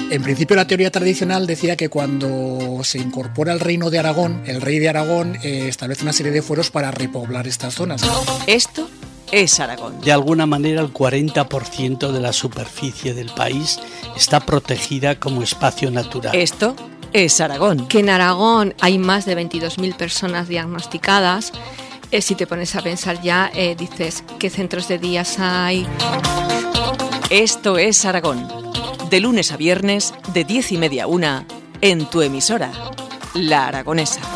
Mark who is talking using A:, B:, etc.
A: En principio, la teoría tradicional decía que cuando se incorpora el reino de Aragón, el rey de Aragón establece una serie de fueros para repoblar estas zonas.
B: Esto es Aragón.
C: De alguna manera, el 40% de la superficie del país está protegida como espacio natural.
B: Esto es Aragón.
D: Que en Aragón hay más de 22.000 personas diagnosticadas. Si te pones a pensar ya, dices, ¿qué centros de días hay?
B: Esto es Aragón. De lunes a viernes, de 10:30 a 1, en tu emisora, La Aragonesa.